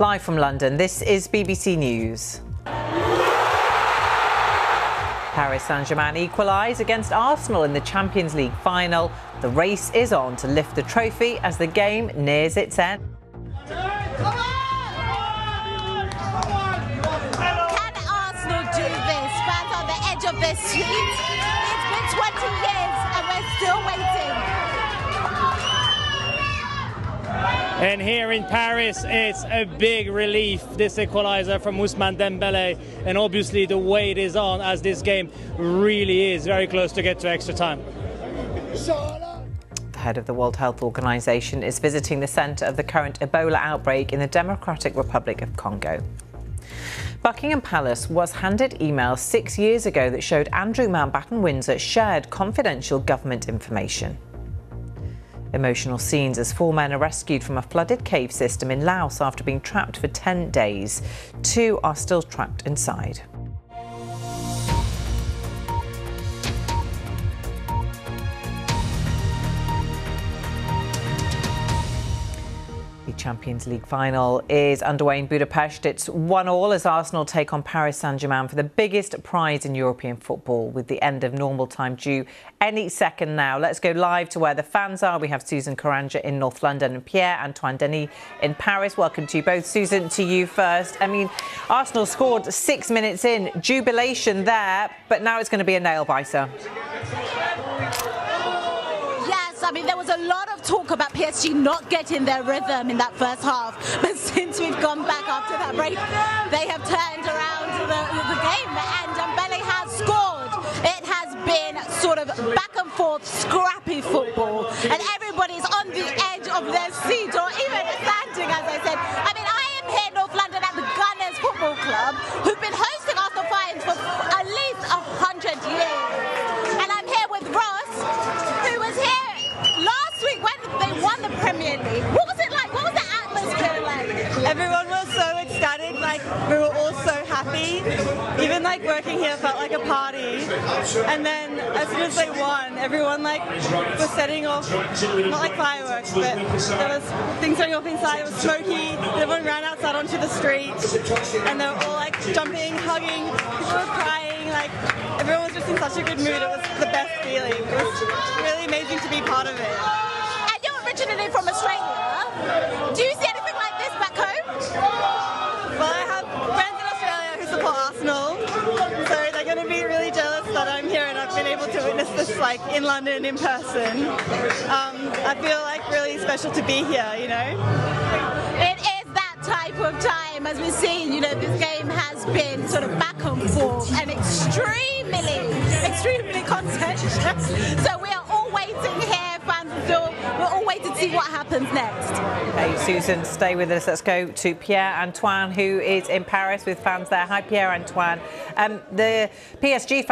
Live from London, this is BBC News. Paris Saint-Germain equalise against Arsenal in the Champions League final. The race is on to lift the trophy as the game nears its end. Can Arsenal do this? Fans on the edge of their seats. It's been 20 years and we're still waiting. And here in Paris, it's a big relief, this equaliser from Ousmane Dembélé, and obviously the weight is on as this game really is very close to get to extra time. The head of the World Health Organization is visiting the centre of the current Ebola outbreak in the Democratic Republic of Congo. Buckingham Palace was handed emails 6 years ago that showed Andrew Mountbatten-Windsor shared confidential government information. Emotional scenes as 4 men are rescued from a flooded cave system in Laos after being trapped for 10 days. 2 are still trapped inside. The Champions League final is underway in Budapest. It's 1-1 as Arsenal take on Paris Saint-Germain for the biggest prize in European football, with the end of normal time due any second now. Let's go live to where the fans are. We have Susan Karanja in North London and Pierre-Antoine Denis in Paris. Welcome to you both. Susan, to you first. I mean, Arsenal scored 6 minutes in. Jubilation there, but now it's going to be a nail-biter. I mean, there was a lot of talk about PSG not getting their rhythm in that first half, but since we've gone back after that break, they have turned around the game, and Dembélé has scored. It has been sort of back and forth, scrappy football, and everybody's on the edge of their seat, or even standing, as I said. I mean, I am here in North London at the Gunners Football Club, who've been hosting Arsenal fans for at least 100 years, and I'm here with Ross, who was here last week when they won the Premier League. What was it like? What was the atmosphere like? Everyone was so ecstatic, like we were all so happy. Even like working here felt like a party. And then as soon as they won, everyone like was setting off, not like fireworks, but there was things going off inside. It was smoky. Everyone ran outside onto the street and they were all like jumping, hugging, people were crying, like everyone was just in such a good mood. It was the best feeling. It was really amazing to be part of it. And you're originally from Australia. Do you see anything like this back home? Well, I have friends in Australia who support Arsenal, so they're going to be really jealous that I'm here and I've been able to witness this like in London in person. I feel like really special to be here, you know. It is that type of time, as we've seen, you know, this game has been sort of back and forth and extremely contentious. So we are all waiting here, fans, we're all waiting to see what happens next. Hey, Susan, stay with us. Let's go to Pierre-Antoine, who is in Paris with fans there. Hi, Pierre-Antoine. The PSG